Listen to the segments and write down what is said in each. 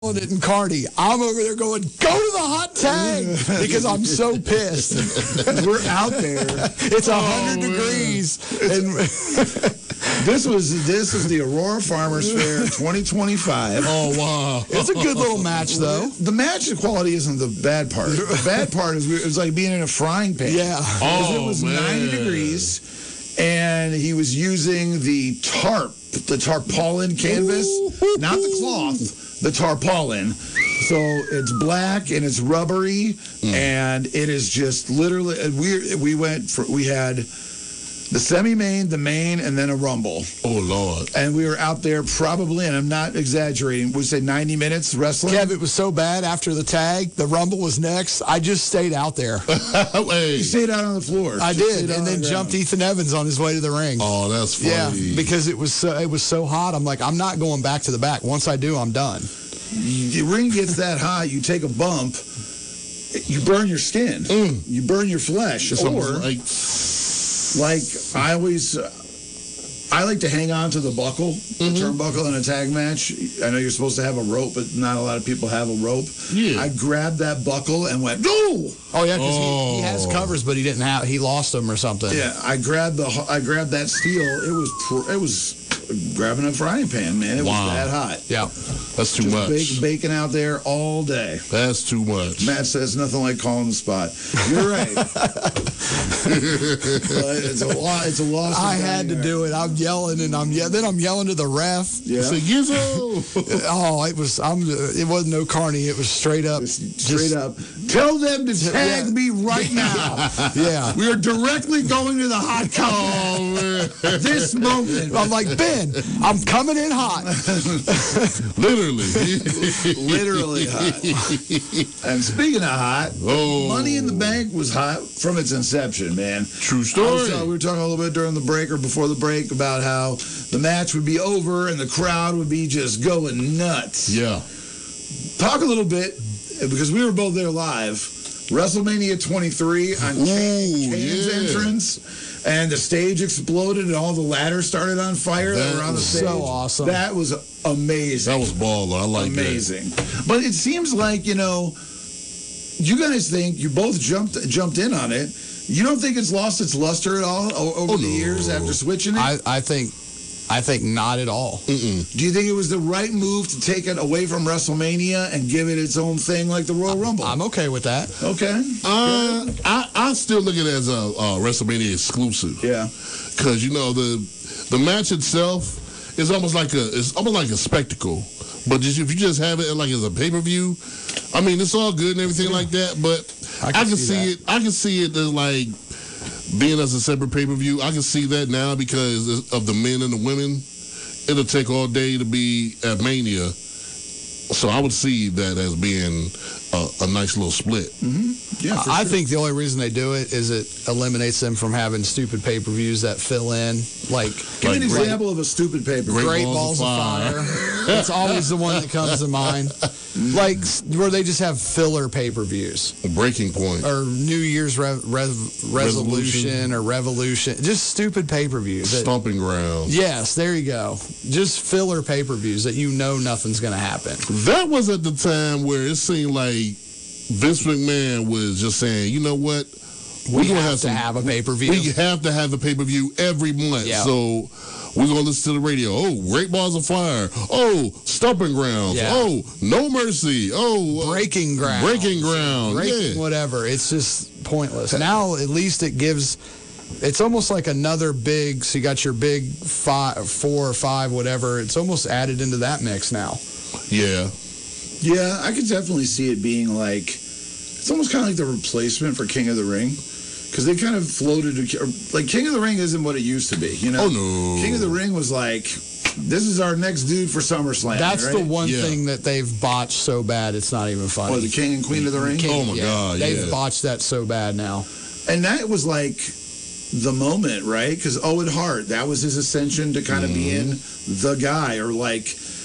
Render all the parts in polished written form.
it in Carney. I'm over there going, go to the hot tag because I'm so pissed. We're out there. It's 100 degrees. And This was the Aurora Farmers Fair 2025. Oh, wow. it's a good little match, though. The match quality isn't the bad part. The bad part is it was like being in a frying pan. Yeah. Because it was man. 90 degrees, and he was using the tarpaulin canvas, not the cloth, the tarpaulin. So it's black and it's rubbery, and it is just literally. We had the semi-main, the main, and then a rumble. Oh, Lord. And we were out there probably, and I'm not exaggerating, we say 90 minutes wrestling. Kev, it was so bad after the tag. The Rumble was next. I just stayed out there. Hey. You stayed out on the floor. I Just did, stayed and on then the jumped ground. Ethan Evans on his way to the ring. Oh, that's funny. Yeah, because it was so hot. I'm like, I'm not going back to the back. Once I do, I'm done. The ring gets that hot, you take a bump, you burn your skin. You burn your flesh. It's Or, almost like, I like to hang on to the buckle, the turnbuckle in a tag match. I know you're supposed to have a rope, but not a lot of people have a rope. Yeah. I grabbed that buckle and went, no! Oh yeah, because he has covers, but he lost them or something. Yeah, I grabbed that steel. It was grabbing a frying pan, man. It was that hot. Yeah. That's too much. Bacon out there all day. That's too much. Matt says nothing like calling the spot. You're right. But it's a lot. It's a loss. I had to do it. I'm yelling and then I'm yelling to the ref. Yeah. Say, Gizzo. Oh, it wasn't no Carney. It was straight up. Straight up. Tell them to tag me right now. Yeah. We are directly going to the hot cup. Oh, man. This moment. I'm like, Ben, I'm coming in hot. Literally. Literally hot. And speaking of hot, Oh. Money in the Bank was hot from its inception, man. True story. We were talking a little bit during the break or before the break about how the match would be over and the crowd would be just going nuts. Yeah. Talk a little bit, because we were both there live, WrestleMania 23 on Kane's entrance, and the stage exploded and all the ladders started on fire that were on the was stage. so awesome. That was amazing. That was baller. I like amazing. But it seems like, you guys think you both jumped in on it. You don't think it's lost its luster at all over the years after switching it? I think not at all. Do you think it was the right move to take it away from WrestleMania and give it its own thing like the Royal Rumble? I'm okay with that. Okay. I still look at it as a WrestleMania exclusive. Yeah. Because the match itself is almost like a spectacle. But if you just have it like as a pay-per-view, I mean, it's all good and everything like that. But I can see it. I can see it as like being as a separate pay-per-view. I can see that now because of the men and the women. It'll take all day to be at Mania. So I would see that as being a nice little split. Yeah, I think the only reason they do it is it eliminates them from having stupid pay-per-views that fill in. Give me an example of a stupid pay-per-view. Great Balls of Fire. That's always the one that comes to mind. Like where they just have filler pay-per-views. Breaking Point. Or New Year's Resolution or Revolution. Just stupid pay-per-views. Stomping Grounds. Yes, there you go. Just filler pay-per-views that nothing's going to happen. That was at the time where it seemed like Vince McMahon was just saying, you know what? We have to have a pay-per-view. We have to have a pay-per-view every month. Yeah. So we're going to listen to the radio. Oh, Great Balls of Fire. Oh, Stomping Grounds. Yeah. Oh, No Mercy. Oh, Breaking Ground. Yeah. Whatever. It's just pointless. Now, at least it gives... It's almost like another big... So you got your big 4 or 5, whatever. It's almost added into that mix now. Yeah. Yeah, I could definitely see it being like... It's almost kind of like the replacement for King of the Ring. Because they kind of floated... Like, King of the Ring isn't what it used to be, Oh, no. King of the Ring was like... This is our next dude for SummerSlam. That's right? the one thing that they've botched so bad, it's not even funny. Or the King and Queen of the Ring? Oh, my God, They've botched that so bad now. And that was like the moment, right? Because Owen Hart, that was his ascension to kind of being the guy, or like...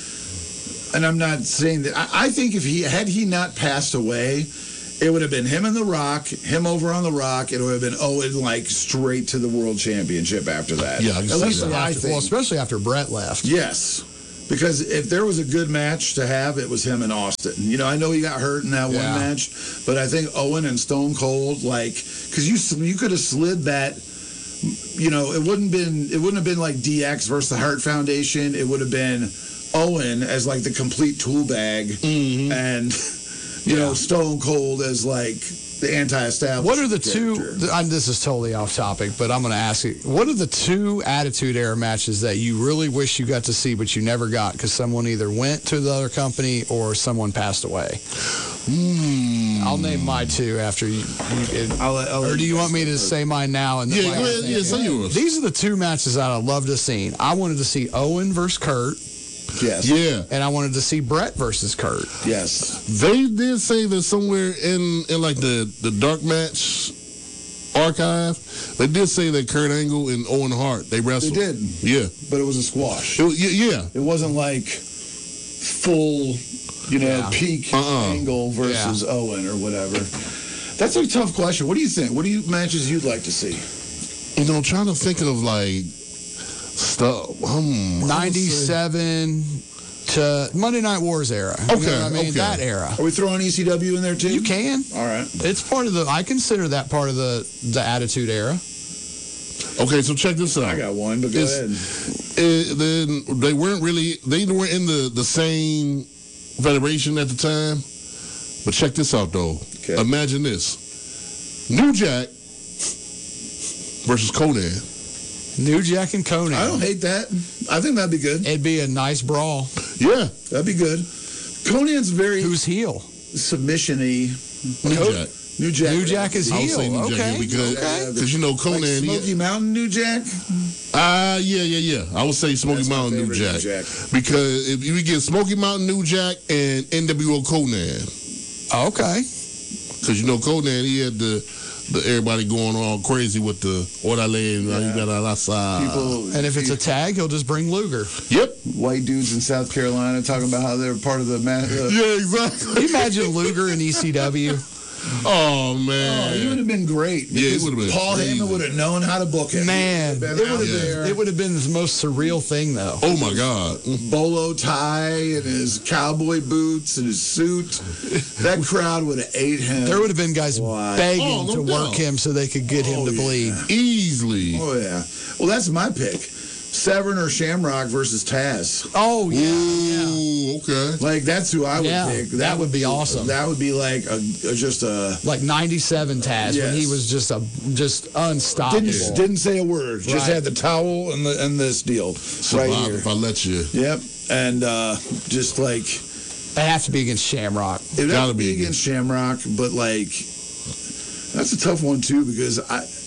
And I'm not saying that... I think if had he not passed away, it would have been him and The Rock, him over on The Rock. It would have been Owen, like, straight to the World Championship after that. Yeah, I can see that. Especially after Brett left. Yes. Because if there was a good match to have, it was him and Austin. You know, I know he got hurt in that one match, but I think Owen and Stone Cold, like, because you could have slid that. You know, it wouldn't have been like DX versus the Hart Foundation. It would have been Owen as like the complete tool bag, and you know, Stone Cold as like the anti-establishment. What are the two? This is totally off topic, but I'm going to ask you. What are the two Attitude Era matches that you really wish you got to see, but you never got because someone either went to the other company or someone passed away? I'll name my two after you. Or do you want me to say mine now? And go ahead. Yeah, say yours. These are the two matches that I love to see. I wanted to see Owen versus Kurt. Yes. Yeah. And I wanted to see Brett versus Kurt. Yes. They did say that somewhere in like the dark match archive, they did say that Kurt Angle and Owen Hart, they wrestled. They did. Yeah. But it was a squash. Yeah. It wasn't like full, peak Angle versus Owen or whatever. That's a tough question. What do you think? What are matches you'd like to see? You know, I'm trying to think of like stuff. 97 to Monday Night Wars era. Okay, You know what I mean? okay. That era. Are we throwing ECW in there too? You can. All right. It's part of the. I consider that part of the Attitude Era. Okay, so check this out. I got one, but go ahead. Then they weren't in the same federation at the time. But check this out though. Okay. Imagine this: New Jack versus Conan. New Jack and Conan. I don't hate that. I think that'd be good. It'd be a nice brawl. Yeah, That'd be good. Conan's very Who's heel? submission-y. New Jack. New Jack. New Jack is I would heel. say New Jack Okay. because you know Conan. Like Smoky Mountain New Jack? Yeah. I would say Smoky That's my Mountain New favorite Jack. New Jack. Because if you get Smoky Mountain New Jack and NWO Conan, Okay. because you know Conan, he had the everybody going all crazy with the orale and you got la side. People, And if it's a tag, he'll just bring Luger. Yep. white dudes in South Carolina talking about how they're part of the Yeah, exactly. Can you imagine Luger in ECW? Oh Oh, man. he would have been great. Yeah, it because would've been Paul crazy. Heyman would have known how to book it. Man, He it would've been out would have there. been. It would have been the most surreal thing, though. Oh my God. Bolo tie and his cowboy boots and his suit. That crowd would have ate him. There would have been guys Why? begging Oh, no to work doubt. him so they could get him to bleed. Easily. Oh, yeah. Well, that's my pick. Severn or Shamrock versus Taz. Oh yeah, yeah. Ooh, okay. Like, that's who I would Yeah, pick. that would be awesome. That would be like just a... Like '97 Taz when he Yes. was just unstoppable. Didn't say a word. Just Right. had the towel and this deal Survive right here. if I let you. Yep. And just like... They have to be against Shamrock. It would have Gotta to be be against Shamrock, but like... That's a tough one, too, because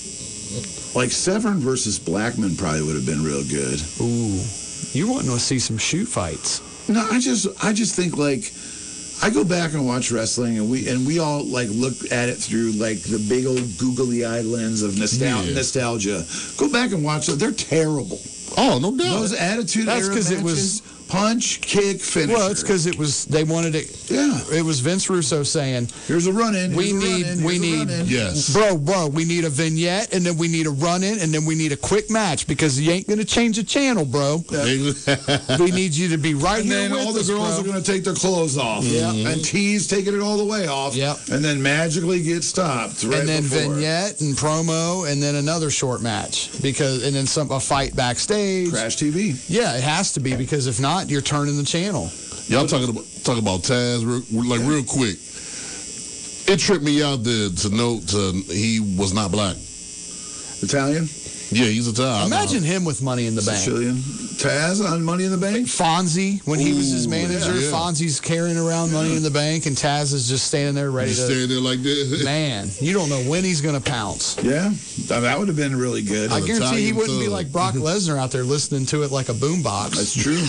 like Severn versus Blackman probably would have been real good. Ooh, you wanting to see some shoot fights? No, I just think like I go back and watch wrestling, and we all like look at it through like the big old googly-eyed lens of nostalgia. Go back and watch it; they're terrible. Oh, no doubt. Those Attitude That's Era 'cause it matches, punch, kick, finisher. Well, it's because they wanted it. Yeah. It was Vince Russo saying, Here's a run-in. We here's a need- run-in, we here's a need- run-in. Yes. bro, we need a vignette, and then we need a run-in, and then we need a quick match because you ain't gonna change the channel, bro. We need you to be right And here then with all the us, girls bro. are going to take their clothes off. Yeah. And T's taking it all the way off. Yep. And then magically get stopped right and then before. vignette and promo, and then another short match and then a fight backstage. Crash TV. Yeah, it has to be because if not, you're turning the channel. Y'all talk about Taz real quick. It tripped me out to note he was not black. Italian? Yeah, he's Italian. Imagine him with Money in the Bank. Sicilian. Taz on Money in the Bank? Fonzie, when he was his Ooh, manager, yeah. Fonzie's carrying around Money in the Bank, and Taz is just standing there ready Just to. standing there like that. Man, you don't know when he's going to pounce. Yeah. That would have been really good. I guarantee he Italian wouldn't be thug. like Brock Lesnar out there listening to it like a boombox. That's true.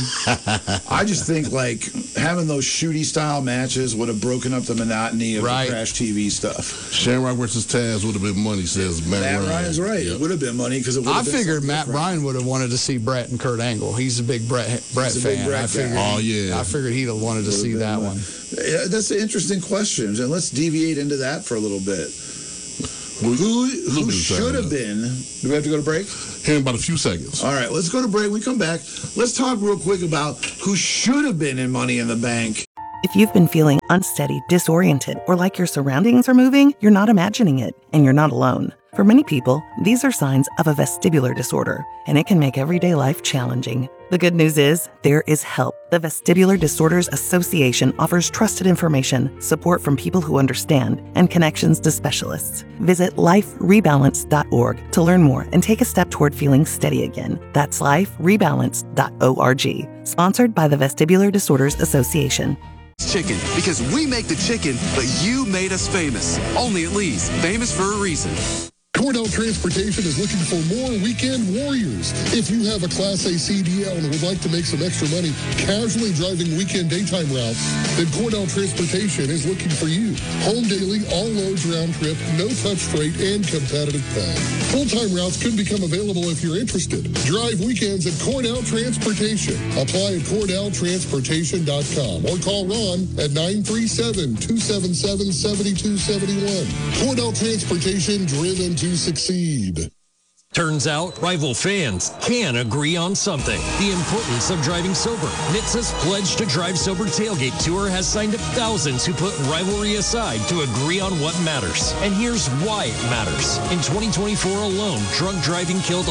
I just think like having those shooty style matches would have broken up the monotony of Right. the Crash TV stuff. Shamrock versus Taz would have been money, says Matt Matt Ryan. Ryan's right. Yep. It would have been money because it would I have been figured something Matt different. Bryan would have wanted to see Brett and Kurt Angle. He's a big Brett He's a big fan. Brett I guy. figured. Oh, yeah. I figured he'd have wanted to see that one. Yeah, that's an interesting question, and let's deviate into that for a little bit. Who should have been? Do we have to go to break? Here in about a few seconds. All right, let's go to break. When we come back, let's talk real quick about who should have been in Money in the Bank. If you've been feeling unsteady, disoriented, or like your surroundings are moving, you're not imagining it, and you're not alone. For many people, these are signs of a vestibular disorder, and it can make everyday life challenging. The good news is, there is help. The Vestibular Disorders Association offers trusted information, support from people who understand, and connections to specialists. Visit liferebalance.org to learn more and take a step toward feeling steady again. That's liferebalance.org. Sponsored by the Vestibular Disorders Association. Chicken, because we make the chicken, but you made us famous. Only at Lee's, famous for a reason. Cordell Transportation is looking for more weekend warriors. If you have a Class A CDL and would like to make some extra money casually driving weekend daytime routes, then Cordell Transportation is looking for you. Home daily, all loads round trip, no touch freight, and competitive pay. Full-time routes could become available if you're interested. Drive weekends at Cordell Transportation. Apply at CordellTransportation.com or call Ron at 937-277-7271. Cordell Transportation, driven to succeed. Turns out, rival fans can agree on something. The importance of driving sober. NHTSA's Pledge to Drive Sober Tailgate Tour has signed up thousands who put rivalry aside to agree on what matters. And here's why it matters. In 2024 alone, drunk driving killed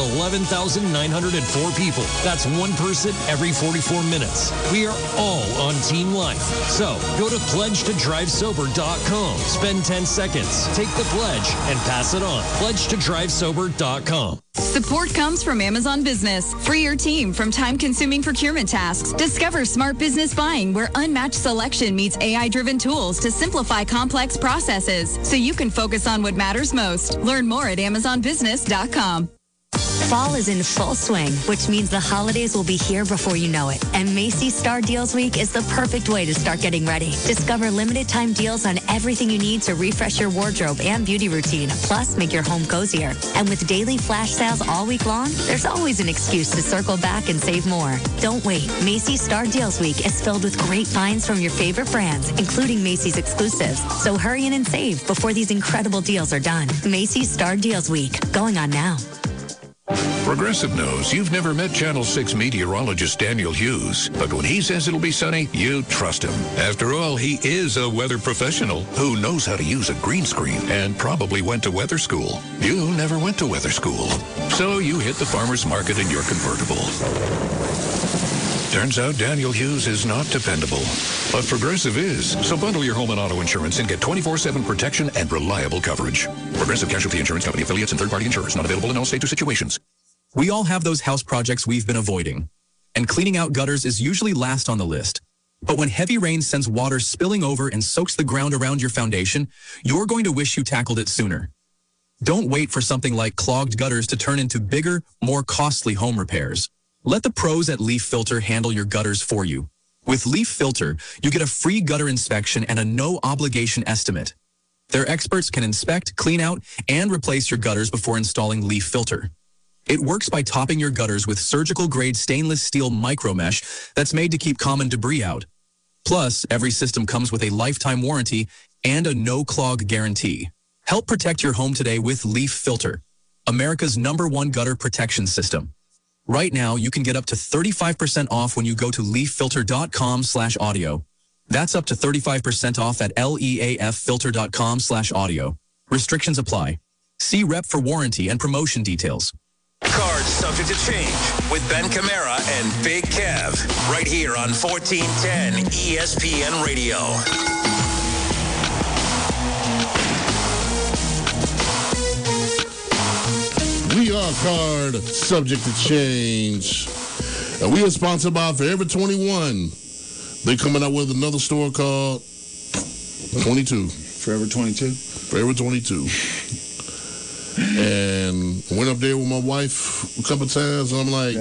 11,904 people. That's one person every 44 minutes. We are all on Team Life. So, go to pledgetodrivesober.com. Spend 10 seconds, take the pledge, and pass it on. pledgetodrivesober.com. Support comes from Amazon Business. Free your team from time-consuming procurement tasks. Discover smart business buying where unmatched selection meets AI-driven tools to simplify complex processes so you can focus on what matters most. Learn more at amazonbusiness.com. Fall is in full swing, which means the holidays will be here before you know it. And Macy's Star Deals Week is the perfect way to start getting ready. Discover limited time deals on everything you need to refresh your wardrobe and beauty routine, plus make your home cozier. And with daily flash sales all week long, there's always an excuse to circle back and save more. Don't wait. Macy's Star Deals Week is filled with great finds from your favorite brands, including Macy's exclusives. So hurry in and save before these incredible deals are done. Macy's Star Deals Week, going on now. Progressive knows you've never met Channel 6 meteorologist Daniel Hughes, but when he says it'll be sunny, you trust him. After all, he is a weather professional who knows how to use a green screen and probably went to weather school. You never went to weather school, so you hit the farmer's market in your convertible. Turns out Daniel Hughes is not dependable, but Progressive is. So bundle your home and auto insurance and get 24/7 protection and reliable coverage. Progressive Casualty Insurance Company affiliates and third-party insurers not available in all states or situations. We all have those house projects we've been avoiding, and cleaning out gutters is usually last on the list. But when heavy rain sends water spilling over and soaks the ground around your foundation, you're going to wish you tackled it sooner. Don't wait for something like clogged gutters to turn into bigger, more costly home repairs. Let the pros at Leaf Filter handle your gutters for you. With Leaf Filter, you get a free gutter inspection and a no-obligation estimate. Their experts can inspect, clean out, and replace your gutters before installing Leaf Filter. It works by topping your gutters with surgical-grade stainless steel micro mesh that's made to keep common debris out. Plus, every system comes with a lifetime warranty and a no-clog guarantee. Help protect your home today with Leaf Filter, America's #1 gutter protection system. Right now, you can get up to 35% off when you go to leaffilter.com/audio. That's up to 35% off at leaffilter.com/audio. Restrictions apply. See rep for warranty and promotion details. Cards subject to change with Ben Camara and Big Kev right here on 1410 ESPN Radio. We are card subject to change. And we are sponsored by Forever 21. They're coming out with another store called 22. Forever 22? Forever 22. And I went up there with my wife a couple times, and I'm like,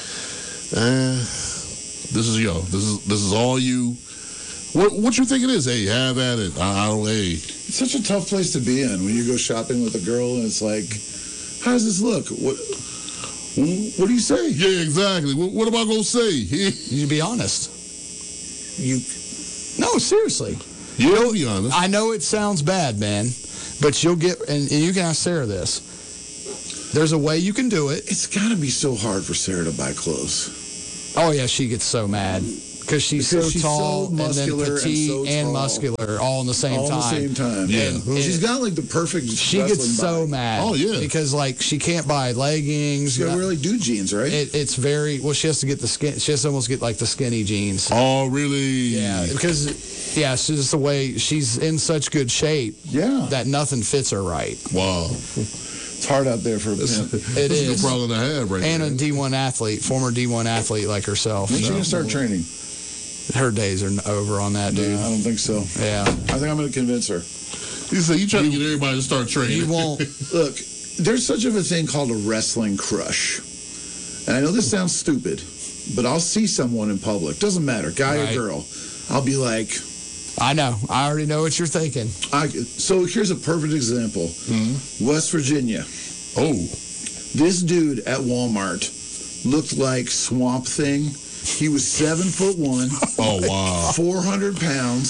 this is yo. This is all you. What you think it is? Hey, have at it. I don't. Hey, it's such a tough place to be in when you go shopping with a girl, and it's like, how does this look? What do you say? Yeah, exactly. What am I gonna say? You should be honest. No, seriously. Yeah, be honest. I know it sounds bad, man, But you'll get, and you can ask Sarah this. There's a way you can do it. It's got to be so hard for Sarah to buy clothes. Oh, yeah, she gets so mad. Because she's so tall, and then petite and muscular, all in the same time. All at the same time. Yeah. And she's got like the perfect. She gets so body. mad. Oh, yeah. Because like she can't buy leggings. She's got to really do jeans, right? It's very well. She has to get the skin. She has to almost get like the skinny jeans. Oh, really? Yeah, because it's just the way she's in such good shape. Yeah. That nothing fits her right. Wow. It's hard out there for a pimp. It That's is. a good problem to have, right And there. a D1 athlete, former D1 athlete like herself. When's she going to start training? Her days are over on that, dude. No, I don't think so. Yeah. I think I'm going to convince her. You say you trying to get everybody to start training. You won't. Look, there's such of a thing called a wrestling crush. And I know this sounds stupid, but I'll see someone in public. Doesn't matter, guy Right. or girl. I'll be like, I know. I already know what you're thinking. so here's a perfect example. West Virginia. Oh. This dude at Walmart looked like Swamp Thing. He was 7'1". Oh, wow. 400 pounds.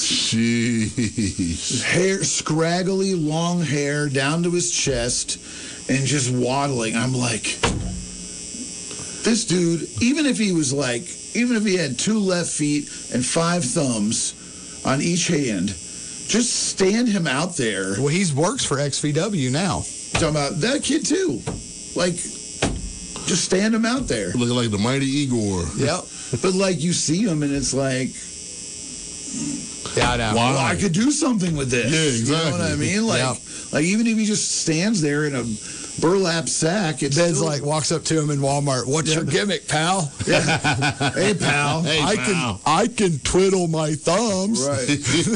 Jeez. Hair, scraggly, long hair down to his chest, and just waddling. I'm like, this dude, even if he had 2 left feet and 5 thumbs on each hand, just stand him out there. Well, he works for XVW now. Talking about that kid too. Like, just stand him out there. Looking like the mighty Igor. Yep. But like you see him and it's like, Yeah, I know. Wow. well, I could do something with this. Yeah, exactly. You know what I mean? Like, Yep. like even if he just stands there in a burlap sack, it's Ben's still, like walks up to him in Walmart. What's your gimmick, pal? hey pal. Hey, pal. I can twiddle my thumbs. Right.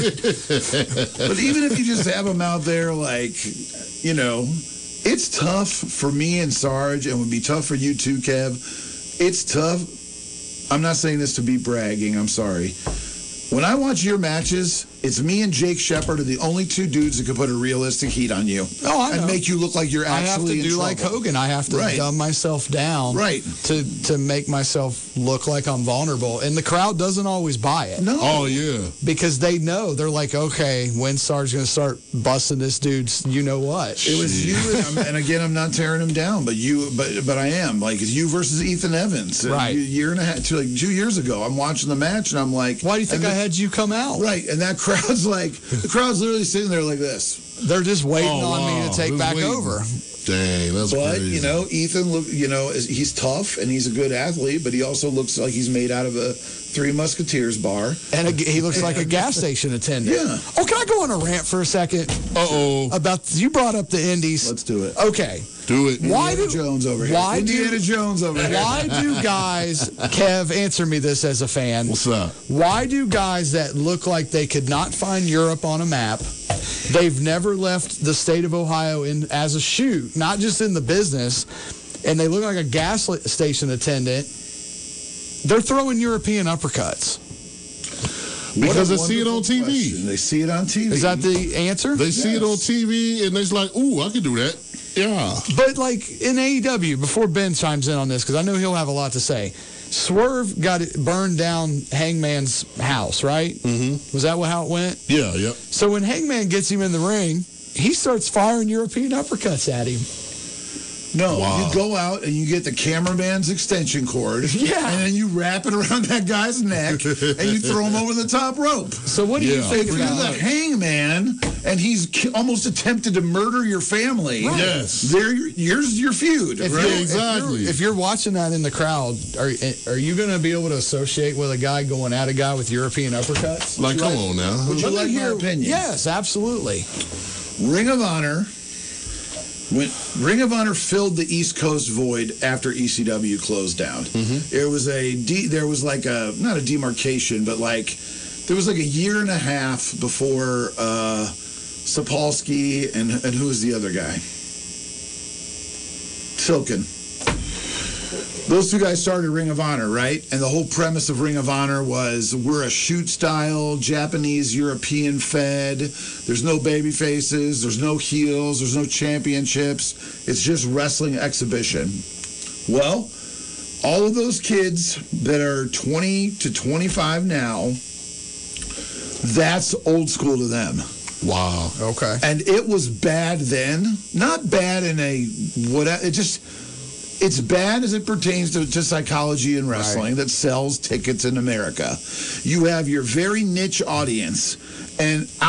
But even if you just have him out there, like, you know, it's tough for me and Sarge, and would be tough for you too, Kev. It's tough. I'm not saying this to be bragging. I'm sorry. When I watch your matches, it's me and Jake Shepard are the only 2 dudes that could put a realistic heat on you. Oh, I know. And make you look like you're I have actually to in do trouble. like Hogan. I have to Right. dumb myself down Right. to make myself look like I'm vulnerable. And the crowd doesn't always buy it. No. Oh, yeah. Because they know. They're like, okay, when Sarge's going to start busting this dude's you know what? It was you, and again, I'm not tearing him down, but I am. Like, it's you versus Ethan Evans. Right. A year and a half, 2 years ago, I'm watching the match, and I'm like, Why do you think and I had you come out? Right, and that crowd's like, the crowd's literally sitting there like this. They're just waiting Oh, on me wow. to take Just back waiting. over. Dang, that's But, crazy. you know, Ethan, he's tough, and he's a good athlete, but he also looks like he's made out of a Three Musketeers bar. And he looks like a gas station attendant. Yeah. Oh, can I go on a rant for a second? Uh-oh. You brought up the Indies. Let's do it. Okay. Do it. Why Indiana do Jones over here? Why Indiana Jones over here. Why do guys, Kev, answer me this as a fan. What's up? Why do guys that look like they could not find Europe on a map, they've never left the state of Ohio as a shoot, not just in the business, and they look like a gas station attendant, they're throwing European uppercuts? Because they What a see it on wonderful TV. question. They see it on TV. Is that the answer? They see it on TV, and they're like, ooh, I can do that. Yeah. But like in AEW, before Ben chimes in on this, because I know he'll have a lot to say, Swerve got it burned down Hangman's house, right? Mm-hmm. Was that how it went? Yeah, yep. So when Hangman gets him in the ring, he starts firing European uppercuts at him. No, Wow. you go out and you get the cameraman's extension cord. Yeah. And then you wrap it around that guy's neck and you throw him over the top rope. So what do you Yeah. think If you're about the hangman and he's almost attempted to murder your family, Yes. here's your feud. If right? you're- exactly. If you're watching that in the crowd, are you going to be able to associate with a guy going at a guy with European uppercuts? Like, come on now. Would you Let me like my hear- opinion? Yes, absolutely. Ring of Honor. When Ring of Honor filled the East Coast void after ECW closed down, there was like a not a demarcation, but like there was like a year and a half before Sapolsky and who was the other guy? Silken. Those 2 guys started Ring of Honor, right? And the whole premise of Ring of Honor was we're a shoot-style, Japanese, European fed. There's no baby faces. There's no heels. There's no championships. It's just wrestling exhibition. Well, all of those kids that are 20 to 25 now, that's old school to them. Wow. Okay. And it was bad then. Not bad in a whatever. It's bad as it pertains to psychology and wrestling that sells tickets in America. You have your very niche audience, and